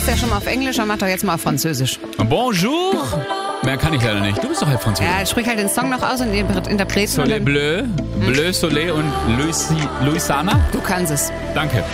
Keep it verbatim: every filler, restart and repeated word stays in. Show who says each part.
Speaker 1: machst ja schon mal auf Englisch, dann mach doch jetzt mal auf Französisch.
Speaker 2: Bonjour. Mehr kann ich leider nicht. Du bist doch halt Französisch.
Speaker 1: Ja, sprich halt den Song noch aus und interpretieren.
Speaker 2: Soleil Bleu, Bleu Soleil und Louis, Louisana.
Speaker 1: Du kannst es.
Speaker 2: Danke.